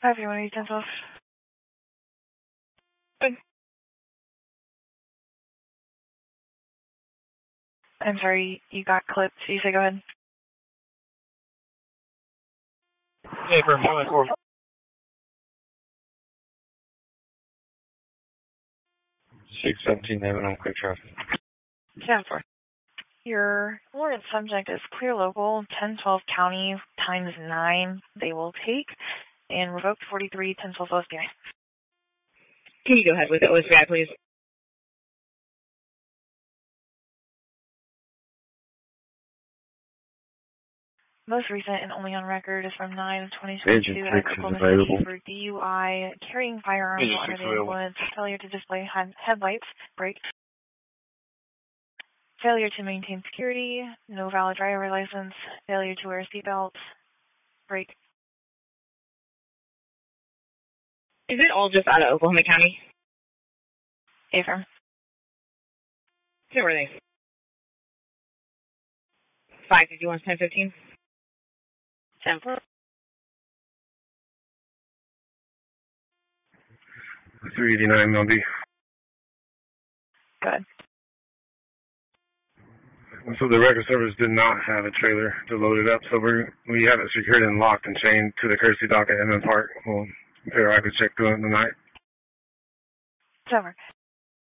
Have you want to utensils? Good. I'm sorry, you got clipped. So you say go ahead. Yeah, for 4. 617 having on quick traffic. 10-4. Your warrant subject is clear local, 1012 county times 9. They will take and revoke 43 1012 OSBI. Can you go ahead with the OSBI, please? Most recent and only on record is from 9/2022 Agent at 6 is Oklahoma available. City for DUI, carrying firearms Agent while 6 under the available. influence, failure to display headlights, brake, failure to maintain security, no valid driver license, failure to wear seatbelt, brake. Is it all just out of Oklahoma County? Affirm. Who were they? 551, 1015? 10-4. 389 Melby. Good. So the record service did not have a trailer to load it up, so we have it secured and locked and chained to the courtesy dock at Inman Park. We'll periodically check through it tonight. It's over.